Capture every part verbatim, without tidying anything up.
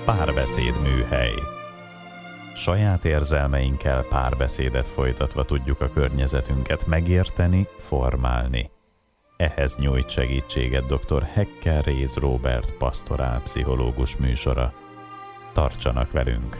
Párbeszéd műhely. Saját érzelmeinkkel párbeszédet folytatva tudjuk a környezetünket megérteni, formálni. Ehhez nyújt segítséget dr. Hekker Réz Róbert pastorálpszichológus műsora. Tartsanak velünk!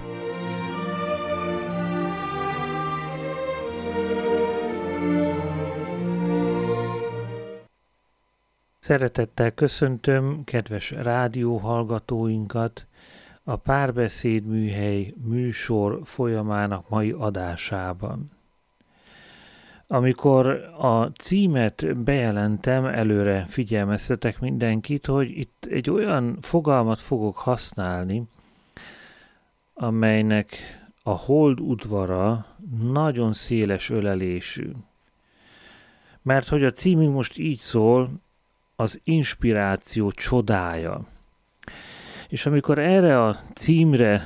Szeretettel köszöntöm kedves rádióhallgatóinkat a Párbeszéd műhely műsor folyamának mai adásában. Amikor a címet bejelentem, előre figyelmeztetek mindenkit, hogy itt egy olyan fogalmat fogok használni, amelynek a hold udvara nagyon széles ölelésű. Mert hogy a címünk most így szól, az inspiráció csodája. És amikor erre a címre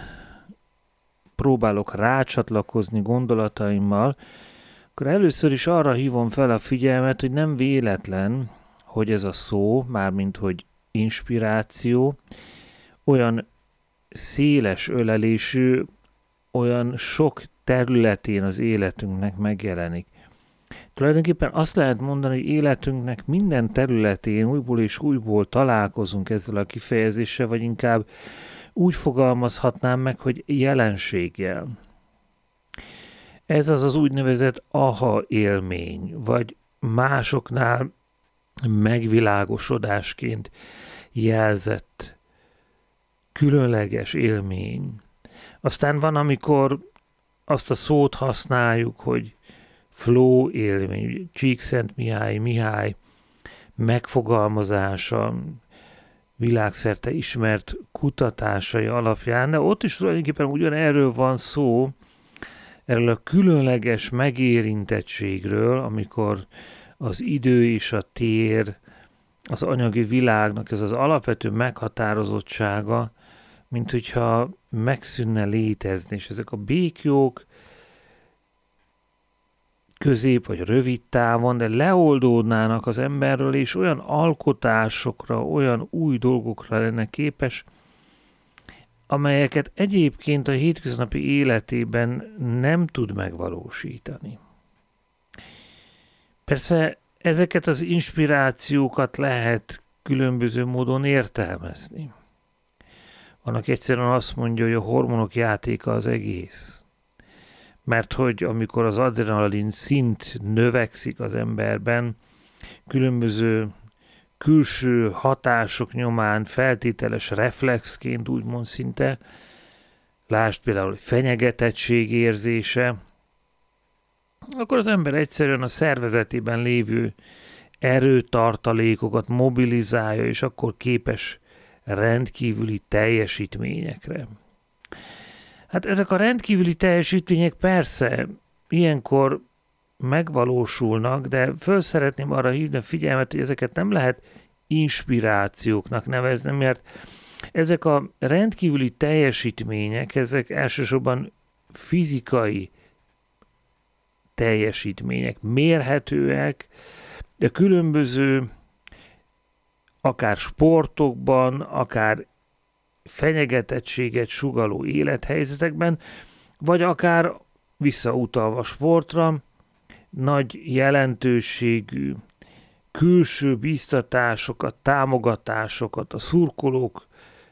próbálok rácsatlakozni gondolataimmal, akkor először is arra hívom fel a figyelmet, hogy nem véletlen, hogy ez a szó, mármint hogy inspiráció, olyan széles ölelésű, olyan sok területén az életünknek megjelenik. Tulajdonképpen azt lehet mondani, hogy életünknek minden területén újból és újból találkozunk ezzel a kifejezéssel, vagy inkább úgy fogalmazhatnám meg, hogy jelenséggel. Ez az az úgynevezett aha élmény, vagy másoknál megvilágosodásként jelzett különleges élmény. Aztán van, amikor azt a szót használjuk, hogy flow élmény, Csíkszentmihály Mihály megfogalmazása, világszerte ismert kutatásai alapján, de ott is tulajdonképpen ugyanerről van szó, erről a különleges megérintettségről, amikor az idő és a tér, az anyagi világnak ez az alapvető meghatározottsága, mint hogyha megszűnne létezni, és ezek a békjók közép vagy rövid távon, de leoldódnának az emberről, és olyan alkotásokra, olyan új dolgokra lenne képes, amelyeket egyébként a hétköznapi életében nem tud megvalósítani. Persze ezeket az inspirációkat lehet különböző módon értelmezni. Vannak egyszerűen azt mondja, hogy a hormonok játéka az egész. Mert hogy amikor az adrenalin szint növekszik az emberben, különböző külső hatások nyomán feltételes reflexként úgymond szinte, lásd például fenyegetettség érzése, akkor az ember egyszerűen a szervezetében lévő erőtartalékokat mobilizálja, és akkor képes rendkívüli teljesítményekre. Hát ezek a rendkívüli teljesítmények persze ilyenkor megvalósulnak, de föl szeretném arra hívni a figyelmet, hogy ezeket nem lehet inspirációknak nevezni, mert ezek a rendkívüli teljesítmények, ezek elsősorban fizikai teljesítmények, mérhetőek, de különböző akár sportokban, akár fenyegetettséget sugalló élethelyzetekben, vagy akár visszautalva sportra, nagy jelentőségű külső bíztatásokat, támogatásokat, a szurkolók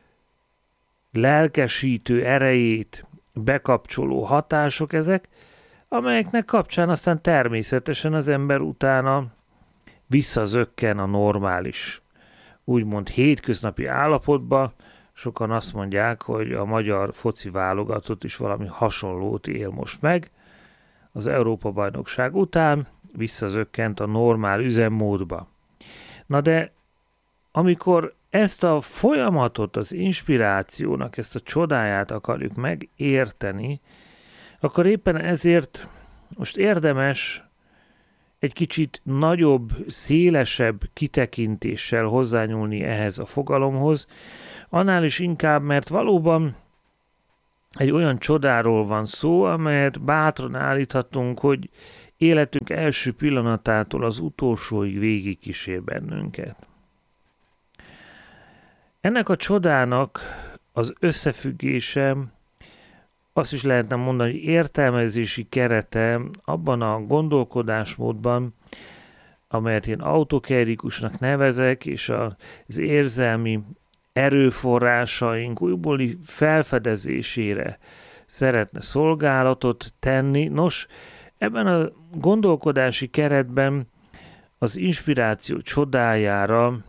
lelkesítő erejét bekapcsoló hatások ezek, amelyeknek kapcsán aztán természetesen az ember utána visszazökken a normális, úgymond hétköznapi állapotba. Sokan azt mondják, hogy a magyar foci válogatott is valami hasonlót él most meg. Az Európa-bajnokság után visszazökkent a normál üzemmódba. Na de amikor ezt a folyamatot, az inspirációnak, ezt a csodáját akarjuk megérteni, akkor éppen ezért most érdemes egy kicsit nagyobb, szélesebb kitekintéssel hozzányúlni ehhez a fogalomhoz, annál is inkább, mert valóban egy olyan csodáról van szó, amelyet bátran állíthatunk, hogy életünk első pillanatától az utolsóig végig kísér bennünket. Ennek a csodának az összefüggése, azt is lehetne mondani, hogy értelmezési kerete abban a gondolkodásmódban, amelyet én autokerikusnak nevezek, és az érzelmi erőforrásaink újbóli felfedezésére szeretne szolgálatot tenni. Nos, ebben a gondolkodási keretben az inspiráció csodájára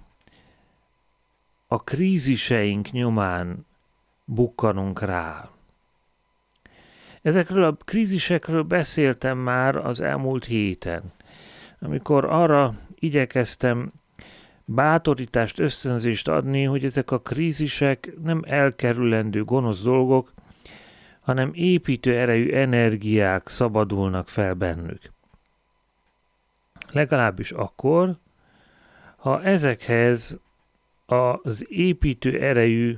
a kríziseink nyomán bukkanunk rá. Ezekről a krízisekről beszéltem már az elmúlt héten, amikor arra igyekeztem bátorítást, ösztönzést adni, hogy ezek a krízisek nem elkerülendő gonosz dolgok, hanem építő erejű energiák szabadulnak fel bennük. Legalábbis akkor, ha ezekhez az építő erejű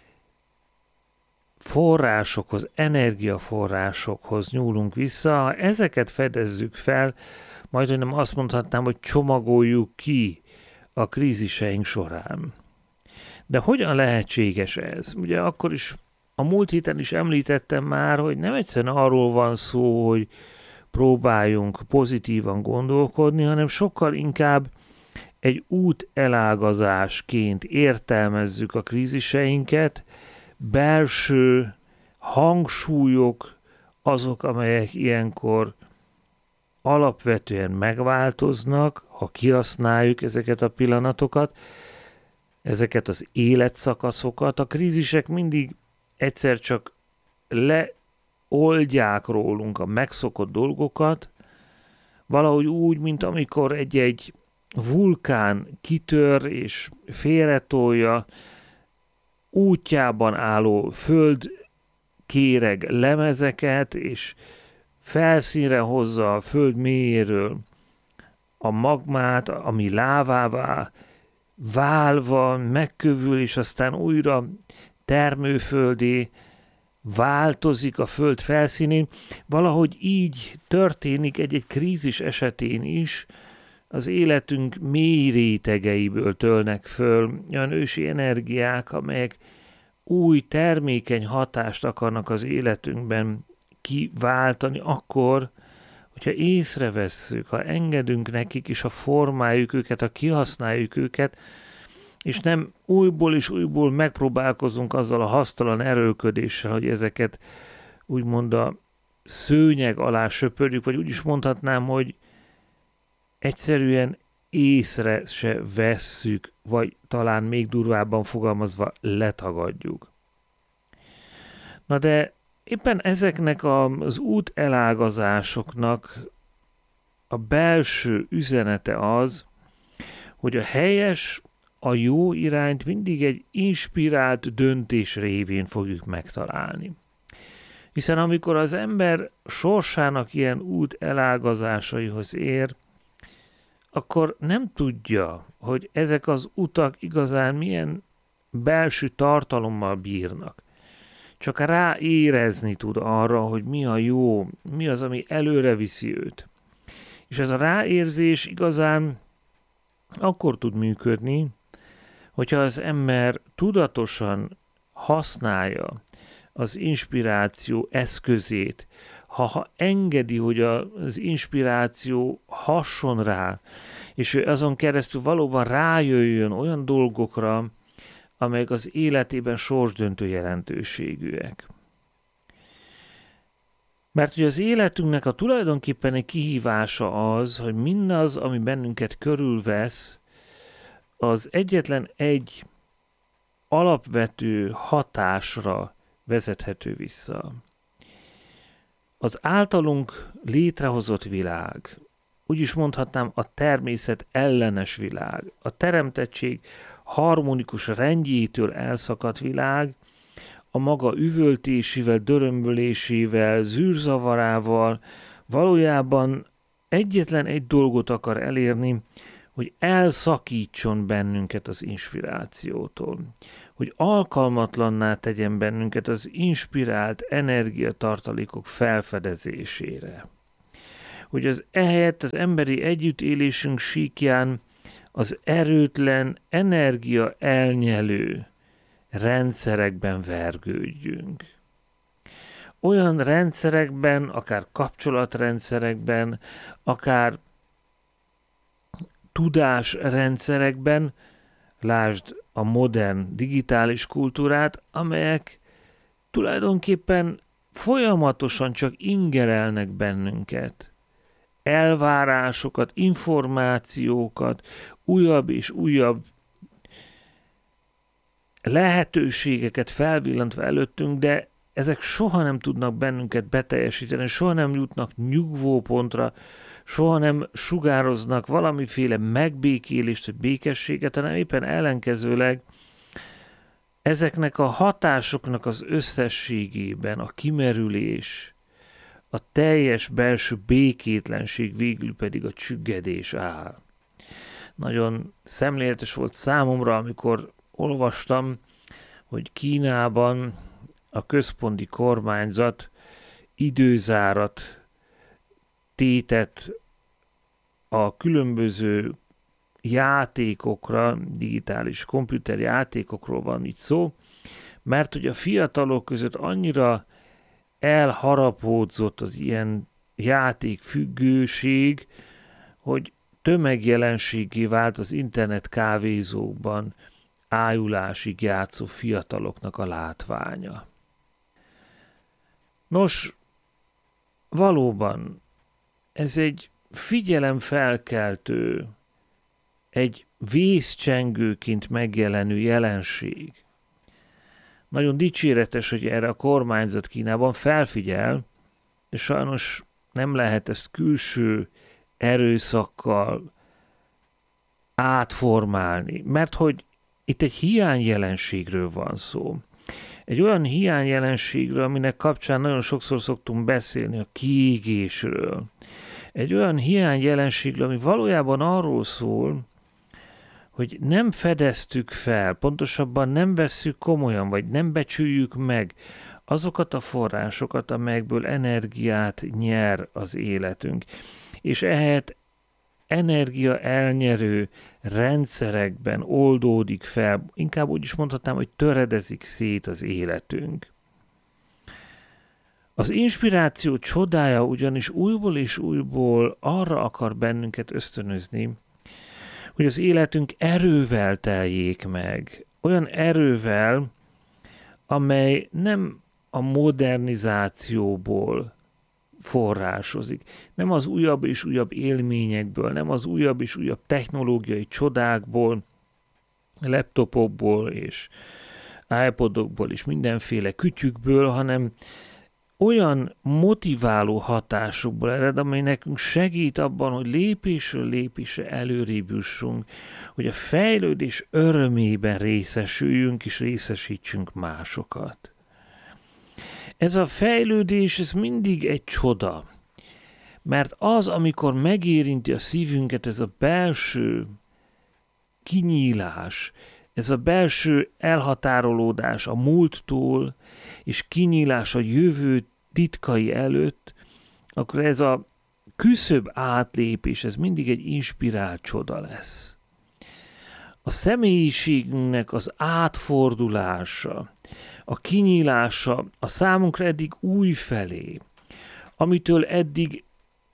forrásokhoz, energiaforrásokhoz nyúlunk vissza, ha ezeket fedezzük fel, majd nem azt mondhatnám, hogy csomagoljuk ki a kríziseink során. De hogyan lehetséges ez? Ugye akkor is, a múlt héten is említettem már, hogy nem egyszerűen arról van szó, hogy próbáljunk pozitívan gondolkodni, hanem sokkal inkább egy út elágazásként értelmezzük a kríziseinket, belső hangsúlyok azok, amelyek ilyenkor alapvetően megváltoznak, ha kihasználjuk ezeket a pillanatokat, ezeket az életszakaszokat. A krízisek mindig egyszer csak leoldják rólunk a megszokott dolgokat, valahogy úgy, mint amikor egy-egy vulkán kitör és félretolja útjában álló földkéreg lemezeket, és felszínre hozza a föld mélyéről a magmát, ami lávává válva megkövül, és aztán újra termőföldé változik a föld felszínén. Valahogy így történik egy-egy krízis esetén is, az életünk mély rétegeiből tölnek föl olyan ősi energiák, amelyek új termékeny hatást akarnak az életünkben kiváltani akkor, hogyha észrevesszük, ha engedünk nekik, és ha formáljuk őket, ha kihasználjuk őket, és nem újból és újból megpróbálkozunk azzal a hasztalan erőlködéssel, hogy ezeket úgymond a szőnyeg alá söpörjük, vagy úgy is mondhatnám, hogy egyszerűen észre se vesszük, vagy talán még durvábban fogalmazva letagadjuk. Na de éppen ezeknek az út elágazásoknak a belső üzenete az, hogy a helyes, a jó irányt mindig egy inspirált döntés révén fogjuk megtalálni. Hiszen amikor az ember sorsának ilyen út elágazásaihoz ér, akkor nem tudja, hogy ezek az utak igazán milyen belső tartalommal bírnak. Csak rá érezni tud arra, hogy mi a jó, mi az, ami előre viszi őt. És ez a ráérzés igazán akkor tud működni, hogyha az ember tudatosan használja az inspiráció eszközét, ha, ha engedi, hogy az inspiráció hasson rá, és ő azon keresztül valóban rájöjjön olyan dolgokra, amelyek az életében sorsdöntő jelentőségűek. Mert hogy az életünknek a tulajdonképpen egy kihívása az, hogy mindaz, ami bennünket körülvesz, az egyetlen egy alapvető hatásra vezethető vissza. Az általunk létrehozott világ, úgy is mondhatnám a természet ellenes világ, a teremtettség harmonikus rendjétől elszakadt világ, a maga üvöltésével, dörömbölésével, zűrzavarával valójában egyetlen egy dolgot akar elérni, hogy elszakítson bennünket az inspirációtól, hogy alkalmatlanná tegyen bennünket az inspirált energiatartalékok felfedezésére. Hogy az ehelyett az emberi együttélésünk síkján az erőtlen, energia elnyelő rendszerekben vergődjünk. Olyan rendszerekben, akár kapcsolatrendszerekben, akár tudásrendszerekben, lásd a modern digitális kultúrát, amelyek tulajdonképpen folyamatosan csak ingerelnek bennünket. Elvárásokat, információkat, újabb és újabb lehetőségeket felvillantva előttünk, de ezek soha nem tudnak bennünket beteljesíteni, soha nem jutnak nyugvópontra, soha nem sugároznak valamiféle megbékélést, vagy békességet, hanem éppen ellenkezőleg ezeknek a hatásoknak az összességében a kimerülés, a teljes belső békétlenség, végül pedig a csüggedés áll. Nagyon szemléletes volt számomra, amikor olvastam, hogy Kínában a központi kormányzat időzárat tétet a különböző játékokra, digitális komputerjátékokról van itt szó, mert hogy a fiatalok között annyira elharapódzott az ilyen játékfüggőség, hogy tömegjelenségé vált az internet kávézókban ájulásig játszó fiataloknak a látványa. Nos, valóban ez egy figyelemfelkeltő, egy vészcsengőként megjelenő jelenség. Nagyon dicséretes, hogy erre a kormányzat Kínában felfigyel, de sajnos nem lehet ezt külső erőszakkal átformálni, mert hogy itt egy hiányjelenségről van szó. Egy olyan hiányjelenségről, aminek kapcsán nagyon sokszor szoktunk beszélni, a kiégésről. Egy olyan hiányjelenségről, ami valójában arról szól, hogy nem fedeztük fel, pontosabban nem vesszük komolyan, vagy nem becsüljük meg azokat a forrásokat, amelyekből energiát nyer az életünk. És ehhez energia elnyerő rendszerekben oldódik fel, inkább úgy is mondhatnám, hogy töredezik szét az életünk. Az inspiráció csodája ugyanis újból és újból arra akar bennünket ösztönözni, hogy az életünk erővel teljék meg. Olyan erővel, amely nem a modernizációból forrásozik. Nem az újabb és újabb élményekből, nem az újabb és újabb technológiai csodákból, laptopokból és iPodokból és mindenféle kütyükből, hanem olyan motiváló hatásokból ered, amely nekünk segít abban, hogy lépésről lépésre előrébb jussunk, hogy a fejlődés örömében részesüljünk és részesítsünk másokat. Ez a fejlődés, ez mindig egy csoda, mert az, amikor megérinti a szívünket, ez a belső kinyílás, ez a belső elhatárolódás a múlttól, és kinyílás a jövő titkai előtt, akkor ez a küszöb átlépés, ez mindig egy inspirált csoda lesz. A személyiségünknek az átfordulása, a kinyílása a számunkra eddig új felé, amitől eddig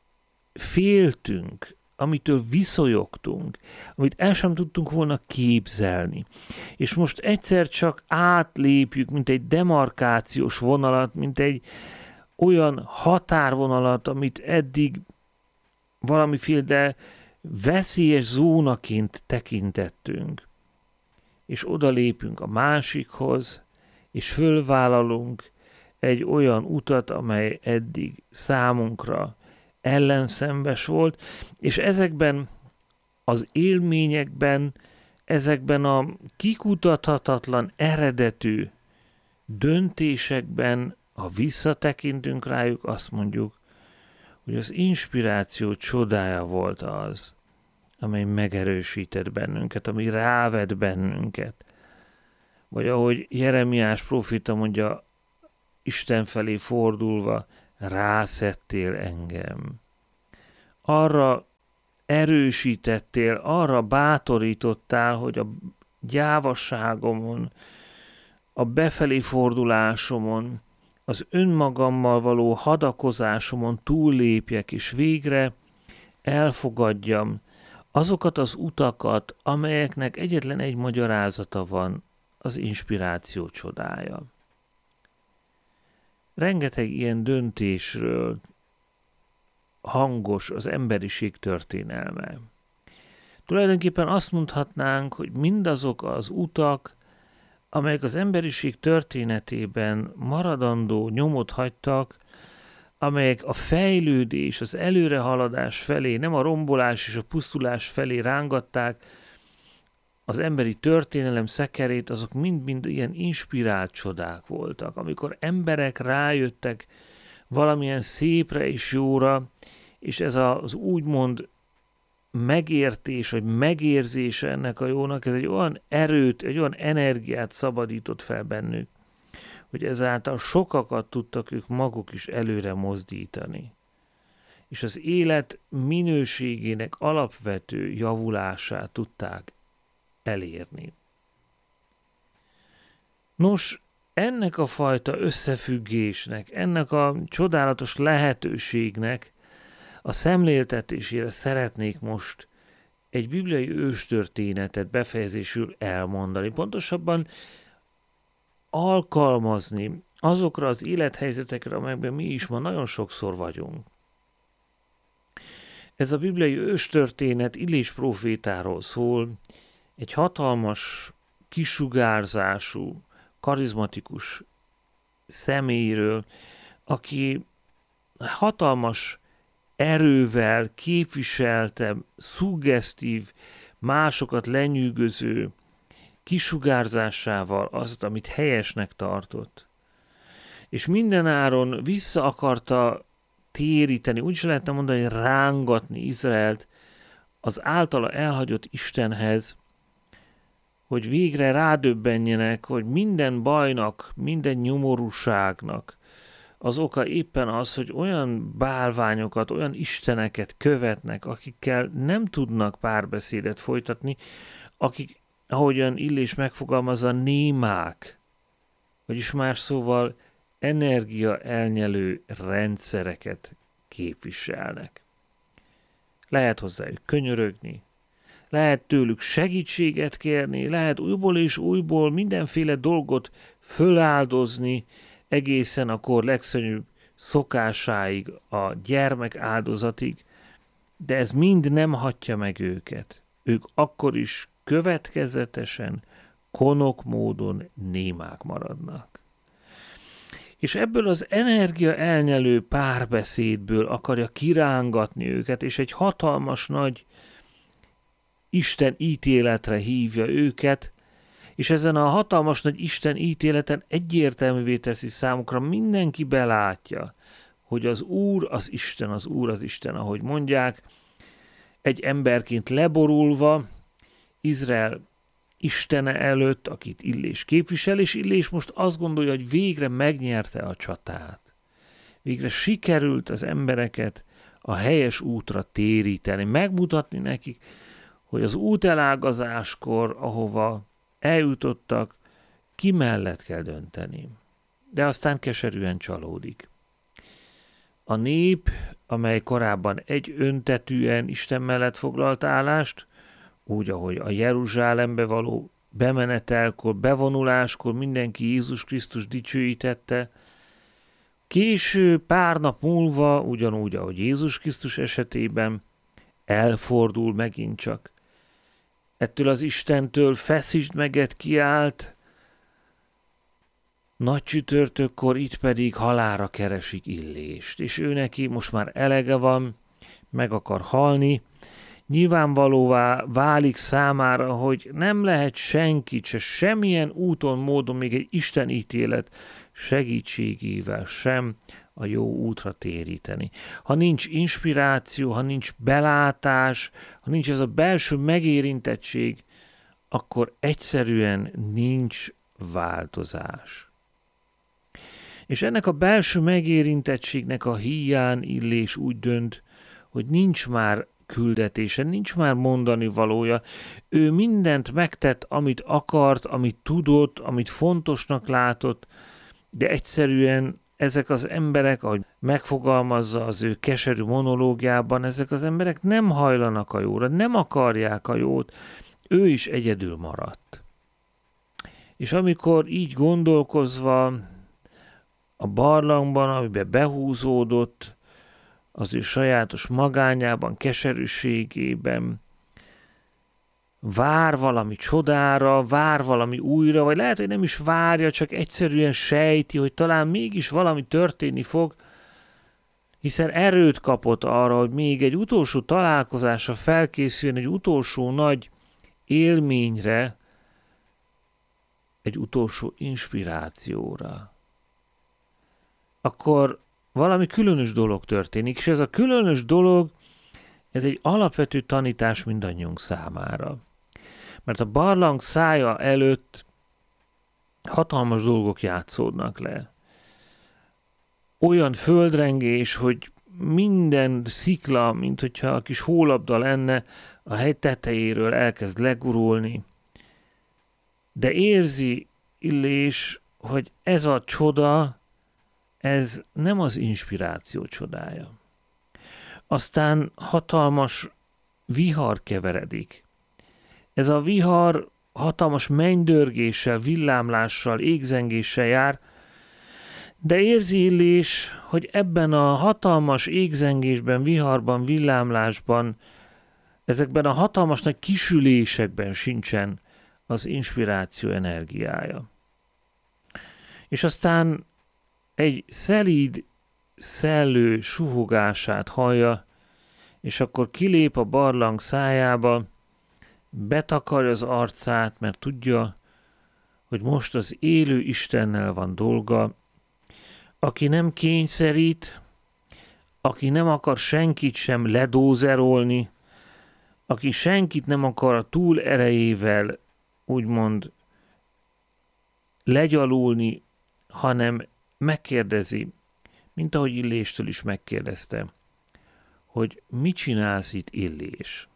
féltünk, amitől viszonyogtunk, amit el sem tudtunk volna képzelni. És most egyszer csak átlépjük, mint egy demarkációs vonalat, mint egy olyan határvonalat, amit eddig valamiféle veszélyes zónaként tekintettünk. És oda lépünk a másikhoz, és fölvállalunk egy olyan utat, amely eddig számunkra ellenszembes volt, és ezekben az élményekben, ezekben a kikutathatatlan eredetű döntésekben, ha visszatekintünk rájuk, azt mondjuk, hogy az inspiráció csodája volt az, amely megerősített bennünket, ami rávet bennünket. Vagy ahogy Jeremiás profita mondja, Isten felé fordulva, rászettél engem. Arra erősítettél, arra bátorítottál, hogy a gyávaságomon, a befelé fordulásomon, az önmagammal való hadakozásomon túllépjek, és végre elfogadjam azokat az utakat, amelyeknek egyetlen egy magyarázata van, az inspiráció csodája. Rengeteg ilyen döntésről hangos az emberiség történelme. Tulajdonképpen azt mondhatnánk, hogy mindazok az utak, amelyek az emberiség történetében maradandó nyomot hagytak, amelyek a fejlődés, az előrehaladás felé, nem a rombolás és a pusztulás felé rángatták az emberi történelem szekerét, azok mind-mind ilyen inspirált csodák voltak. Amikor emberek rájöttek valamilyen szépre és jóra, és ez az úgymond megértés, vagy megérzése ennek a jónak, ez egy olyan erőt, egy olyan energiát szabadított fel bennük, hogy ezáltal sokakat tudtak ők maguk is előre mozdítani. És az élet minőségének alapvető javulását tudták elérni. Nos, ennek a fajta összefüggésnek, ennek a csodálatos lehetőségnek a szemléltetésére szeretnék most egy bibliai őstörténetet befejezésül elmondani. Pontosabban alkalmazni azokra az élethelyzetekre, amelyekben mi is ma nagyon sokszor vagyunk. Ez a bibliai őstörténet Illés prófétáról szól, egy hatalmas, kisugárzású, karizmatikus személyről, aki hatalmas erővel képviselte, szuggesztív, másokat lenyűgöző kisugárzásával azt, amit helyesnek tartott. És mindenáron vissza akarta téríteni, úgy is lehetne mondani, rángatni Izraelt az általa elhagyott Istenhez, hogy végre rádöbbenjenek, hogy minden bajnak, minden nyomorúságnak az oka éppen az, hogy olyan bálványokat, olyan isteneket követnek, akikkel nem tudnak párbeszédet folytatni, akik, ahogyan Illés megfogalmazza, némák, vagyis más szóval energia elnyelő rendszereket képviselnek. Lehet hozzájuk könyörögni, lehet tőlük segítséget kérni, lehet újból és újból mindenféle dolgot föláldozni, egészen a kor legszörnyűbb szokásáig, a gyermek áldozatig, de ez mind nem hatja meg őket. Ők akkor is következetesen, konok módon némák maradnak. És ebből az energia elnyelő párbeszédből akarja kirángatni őket, és egy hatalmas nagy Isten ítéletre hívja őket, és ezen a hatalmas nagy Isten ítéleten egyértelművé teszi számukra, mindenki belátja, hogy az Úr az Isten, az Úr az Isten, ahogy mondják, egy emberként leborulva Izrael Istene előtt, akit Illés képvisel, és Illés most azt gondolja, hogy végre megnyerte a csatát. Végre sikerült az embereket a helyes útra téríteni, megmutatni nekik, hogy az útelágazáskor, ahova eljutottak, ki mellett kell dönteni. De aztán keserűen csalódik. A nép, amely korábban egy öntetűen Isten mellett foglalt állást, úgy, ahogy a Jeruzsálembe való bemenetelkor, bevonuláskor mindenki Jézus Krisztus dicsőítette, késő, pár nap múlva, ugyanúgy, ahogy Jézus Krisztus esetében, elfordul megint csak. Ettől az Istentől feszítsd meget kiált, nagy csütörtökkor itt pedig halálra keresik Illést, és ő neki most már elege van, meg akar halni. Nyilvánvalóvá válik számára, hogy nem lehet senkit, se semmilyen úton, módon, még egy Isten ítélet segítségével sem a jó útra téríteni. Ha nincs inspiráció, ha nincs belátás, ha nincs ez a belső megérintettség, akkor egyszerűen nincs változás. És ennek a belső megérintettségnek a híján Illés úgy dönt, hogy nincs már küldetése, nincs már mondani valója. Ő mindent megtett, amit akart, amit tudott, amit fontosnak látott, de egyszerűen ezek az emberek, ahogy megfogalmazza az ő keserű monológiában, ezek az emberek nem hajlanak a jóra, nem akarják a jót, ő is egyedül maradt. És amikor így gondolkozva a barlangban, amiben behúzódott, az ő sajátos magányában, keserűségében, vár valami csodára, vár valami újra, vagy lehet, hogy nem is várja, csak egyszerűen sejti, hogy talán mégis valami történni fog, hiszen erőt kapott arra, hogy még egy utolsó találkozásra felkészüljön, egy utolsó nagy élményre, egy utolsó inspirációra. Akkor valami különös dolog történik, és ez a különös dolog, ez egy alapvető tanítás mindannyiunk számára. Mert a barlang szája előtt hatalmas dolgok játszódnak le. Olyan földrengés, hogy minden szikla, mint hogyha a kis hólabda lenne, a hegy tetejéről elkezd legurulni. De érzi Illés, hogy ez a csoda, ez nem az inspiráció csodája. Aztán hatalmas vihar keveredik. Ez a vihar hatalmas mennydörgéssel, villámlással, égzengéssel jár, de érzi Illés, hogy ebben a hatalmas égzengésben, viharban, villámlásban, ezekben a hatalmas nagy kisülésekben sincsen az inspiráció energiája. És aztán egy szelíd, szellő suhogását hallja, és akkor kilép a barlang szájába, betakarja az arcát, mert tudja, hogy most az élő Istennel van dolga, aki nem kényszerít, aki nem akar senkit sem ledózerolni, aki senkit nem akar a túl erejével úgymond legyalulni, hanem megkérdezi, mint ahogy Illéstől is megkérdezte, hogy mit csinálsz itt, Illés?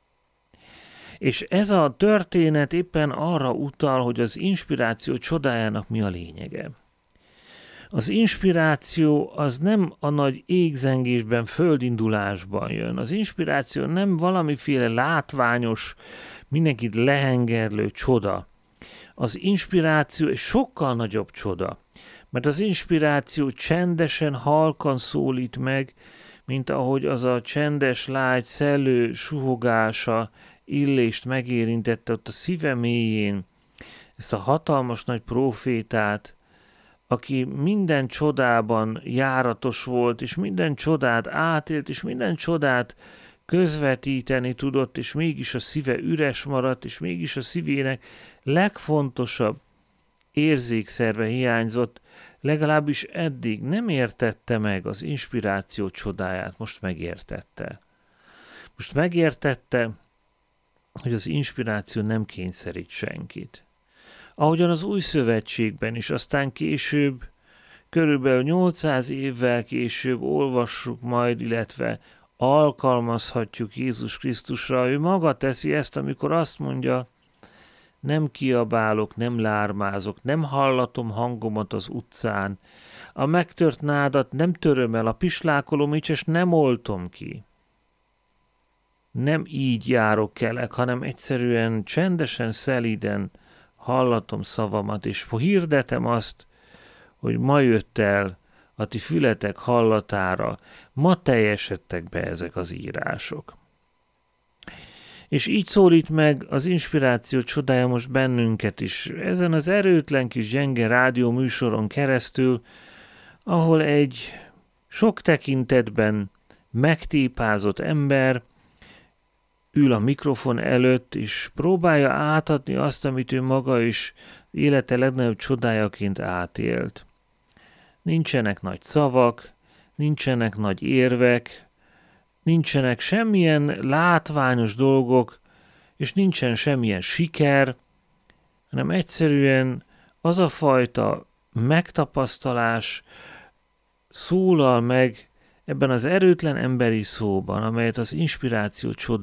És ez a történet éppen arra utal, hogy az inspiráció csodájának mi a lényege. Az inspiráció az nem a nagy égzengésben, földindulásban jön. Az inspiráció nem valamiféle látványos, mindenkit lehengerlő csoda. Az inspiráció egy sokkal nagyobb csoda, mert az inspiráció csendesen, halkan szólít meg, mint ahogy az a csendes, lágy, szellő suhogása Illést megérintette ott a szíve mélyén, ezt a hatalmas nagy prófétát, aki minden csodában járatos volt, és minden csodát átélt, és minden csodát közvetíteni tudott, és mégis a szíve üres maradt, és mégis a szívének legfontosabb érzékszerve hiányzott, legalábbis eddig nem értette meg az inspiráció csodáját, most megértette. Most megértette, hogy az inspiráció nem kényszerít senkit. Ahogyan az Új Szövetségben is, aztán később, körülbelül nyolcszáz évvel később olvassuk majd, illetve alkalmazhatjuk Jézus Krisztusra. Ő maga teszi ezt, amikor azt mondja, nem kiabálok, nem lármázok, nem hallatom hangomat az utcán, a megtört nádat nem töröm el, a pislákoló micses nem oltom ki. Nem így járok kelek, hanem egyszerűen csendesen, szelíden hallatom szavamat, és hirdetem azt, hogy ma jött el a ti fületek hallatára, ma teljesedtek be ezek az írások. És így szólít meg az inspiráció csodája most bennünket is, ezen az erőtlen kis gyenge rádió műsoron keresztül, ahol egy sok tekintetben megtépázott ember ül a mikrofon előtt, és próbálja átadni azt, amit ő maga is élete legnagyobb csodájaként átélt. Nincsenek nagy szavak, nincsenek nagy érvek, nincsenek semmilyen látványos dolgok, és nincsen semmilyen siker, hanem egyszerűen az a fajta megtapasztalás szólal meg Ebben az erőtlen emberi szóban, amelyet az inspiráció csodál,